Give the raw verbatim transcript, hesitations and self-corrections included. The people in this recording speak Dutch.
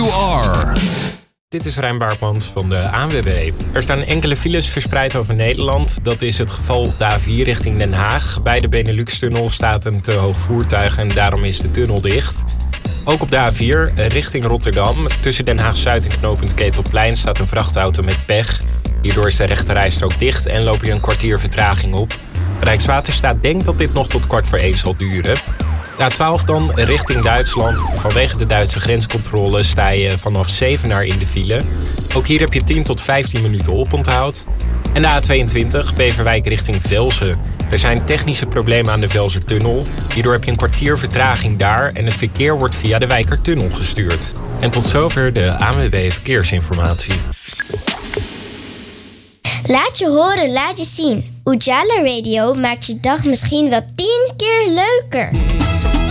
you are. Dit is Rijn Baartmans van de A N W B. Er staan enkele files verspreid over Nederland. Dat is het geval op de A vier richting Den Haag. Bij de Benelux-tunnel staat een te hoog voertuig en daarom is de tunnel dicht. Ook op de A vier richting Rotterdam. Tussen Den Haag-Zuid en knooppunt Ketelplein staat een vrachtauto met pech. Hierdoor is de rechterrijstrook dicht en loop je een kwartier vertraging op. Rijkswaterstaat denkt dat dit nog tot kwart voor één zal duren. De A twaalf dan richting Duitsland. Vanwege de Duitse grenscontrole sta je vanaf Zevenaar in de file. Ook hier heb je tien tot vijftien minuten oponthoud. En de A tweeëntwintig Beverwijk richting Velzen. Er zijn technische problemen aan de Velzertunnel. Hierdoor heb je een kwartier vertraging daar en het verkeer wordt via de Wijkertunnel gestuurd. En tot zover de A N W B Verkeersinformatie. Laat je horen, laat je zien. Ujala Radio maakt je dag misschien wel tien keer leuker.